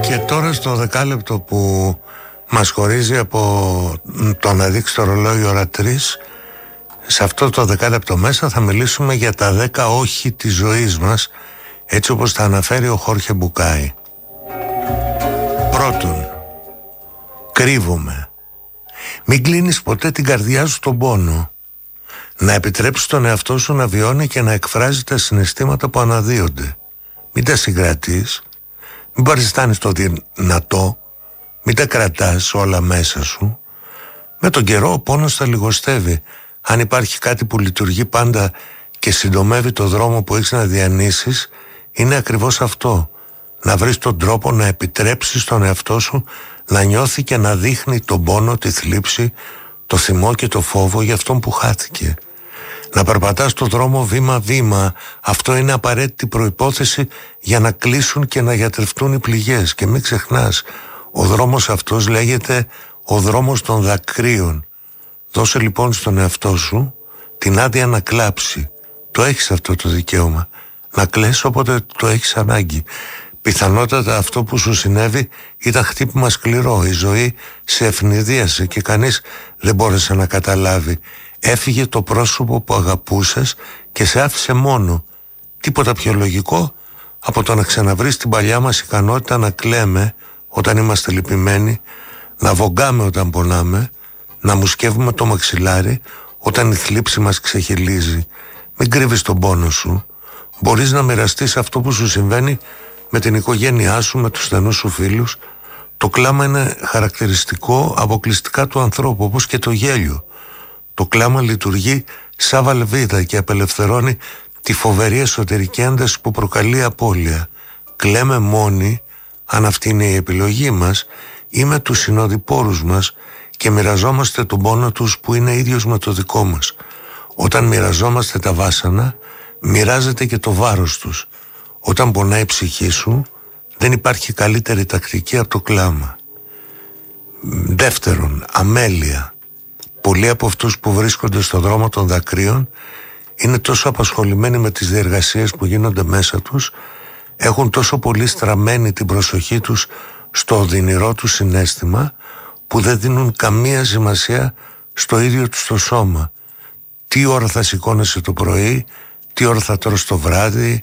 Και τώρα στο δεκάλεπτο που μας χωρίζει από το να δείξει το ρολόι ώρα 3, σε αυτό το δεκάλεπτο μέσα θα μιλήσουμε για τα 10 όχι της ζωής μας, έτσι όπως τα αναφέρει ο Χόρχε Μπουκάι. Πρώτον, κρύβομαι. Μην κλείνεις ποτέ την καρδιά σου στον πόνο. Να επιτρέψεις τον εαυτό σου να βιώνει και να εκφράζει τα συναισθήματα που αναδύονται. Μην τα συγκρατείς. Μην παριστάνεις το δυνατό. Μην τα κρατάς όλα μέσα σου. Με τον καιρό ο πόνος θα λιγοστεύει. Αν υπάρχει κάτι που λειτουργεί πάντα και συντομεύει το δρόμο που έχεις να διανύσεις, είναι ακριβώς αυτό. Να βρεις τον τρόπο να επιτρέψεις τον εαυτό σου να νιώθει και να δείχνει τον πόνο, τη θλίψη, το θυμό και το φόβο για αυτόν που χάθηκε. Να περπατάς τον δρόμο βήμα-βήμα. Αυτό είναι απαραίτητη προϋπόθεση για να κλείσουν και να γιατρευτούν οι πληγές. Και μην ξεχνάς, ο δρόμος αυτός λέγεται ο δρόμος των δακρύων. Δώσε λοιπόν στον εαυτό σου την άδεια να κλάψει. Το έχεις αυτό το δικαίωμα. Να κλαις όποτε το έχεις ανάγκη. Πιθανότατα αυτό που σου συνέβη ήταν χτύπημα σκληρό. Η ζωή σε ευνηδίασε και κανείς δεν μπόρεσε να καταλάβει. Έφυγε το πρόσωπο που αγαπούσες και σε άφησε μόνο. Τίποτα πιο λογικό από το να ξαναβρεις την παλιά μας ικανότητα να κλαίμε όταν είμαστε λυπημένοι, να βογκάμε όταν πονάμε, να μουσκεύουμε το μαξιλάρι όταν η θλίψη μας ξεχυλίζει. Μην κρύβεις τον πόνο σου. Μπορείς να μοιραστείς αυτό που σου συμβαίνει με την οικογένειά σου, με τους στενούς σου φίλους. Το κλάμα είναι χαρακτηριστικό αποκλειστικά του ανθρώπου, όπως και το γέλιο. Το κλάμα λειτουργεί σαν βαλβίδα και απελευθερώνει τη φοβερή εσωτερική ένταση που προκαλεί απώλεια. Κλαίμε μόνοι, αν αυτή είναι η επιλογή μας, ή με τους συνοδοιπόρους μας και μοιραζόμαστε τον πόνο τους που είναι ίδιος με το δικό μας. Όταν μοιραζόμαστε τα βάσανα, μοιράζεται και το βάρος τους. Όταν πονάει η ψυχή σου, δεν υπάρχει καλύτερη τακτική από το κλάμα. Δεύτερον, αμέλεια. Πολλοί από αυτούς που βρίσκονται στον δρόμο των δακρύων είναι τόσο απασχολημένοι με τις διεργασίες που γίνονται μέσα τους, έχουν τόσο πολύ στραμμένη την προσοχή τους στο οδυνηρό του συναίσθημα, που δεν δίνουν καμία σημασία στο ίδιο τους το σώμα. Τι ώρα θα σηκώνεσαι το πρωί, τι ώρα θα τρως το βράδυ,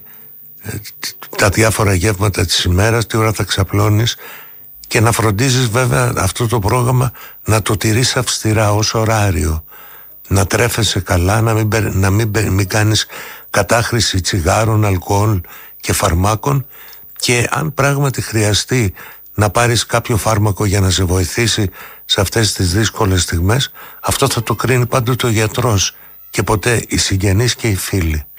τα διάφορα γεύματα της ημέρας, τι ώρα θα ξαπλώνεις, και να φροντίζεις βέβαια αυτό το πρόγραμμα να το τηρείς αυστηρά ως ωράριο, να τρέφεσαι καλά, να μην κάνεις κατάχρηση τσιγάρων, αλκοόλ και φαρμάκων, και αν πράγματι χρειαστεί να πάρεις κάποιο φάρμακο για να σε βοηθήσει σε αυτές τις δύσκολες στιγμές, αυτό θα το κρίνει πάντοτε ο γιατρός και ποτέ οι συγγενείς και οι φίλοι.